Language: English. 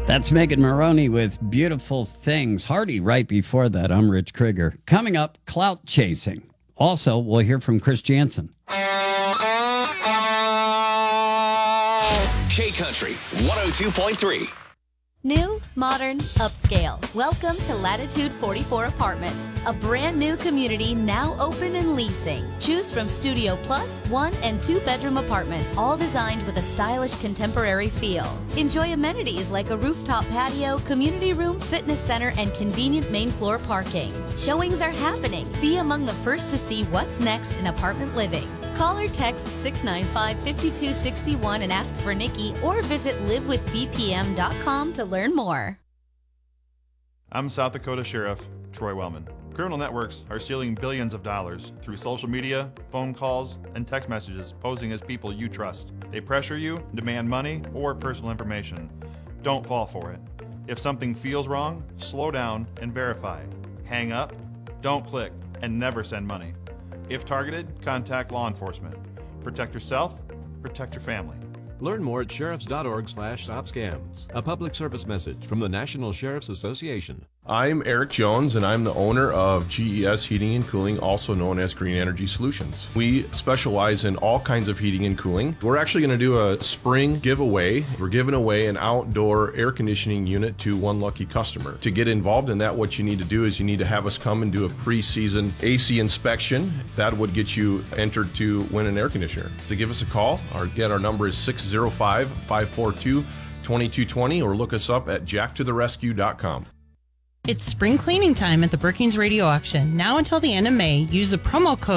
That's Megan Maroney with Beautiful Things. Hardy right before that. I'm Rich Krieger. Coming up, clout chasing. Also, we'll hear from Chris Jansen. K Country 102.3. New, modern, upscale. Welcome to Latitude 44 Apartments, a brand new community now open and leasing. Choose from Studio Plus, 1 and 2 bedroom apartments, all designed with a stylish contemporary feel. Enjoy amenities like a rooftop patio, community room, fitness center, and convenient main floor parking. Showings are happening. Be among the first to see what's next in apartment living. Call or text 695-5261 and ask for Nikki, or visit livewithbpm.com to learn more. I'm South Dakota Sheriff Troy Wellman. Criminal networks are stealing billions of dollars through social media, phone calls, and text messages posing as people you trust. They pressure you, demand money, or personal information. Don't fall for it. If something feels wrong, slow down and verify. Hang up, don't click, and never send money. If targeted, contact law enforcement. Protect yourself, protect your family. Learn more at sheriffs.org/stopscams. A public service message from the National Sheriff's Association. I'm Eric Jones, and I'm the owner of GES Heating and Cooling, also known as Green Energy Solutions. We specialize in all kinds of heating and cooling. We're actually going to do a spring giveaway. We're giving away an outdoor air conditioning unit to one lucky customer. To get involved in that, what you need to do is you need to have us come and do a pre-season AC inspection. That would get you entered to win an air conditioner. To give us a call, our number is 605-542-2220, or look us up at jacktotherescue.com. It's spring cleaning time at the Brookings Radio Auction. Now until the end of May, use the promo code